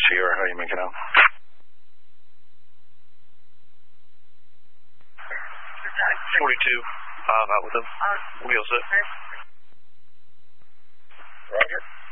Sierra, how are you making out? $42. I'm out with him. Wheels it. Roger.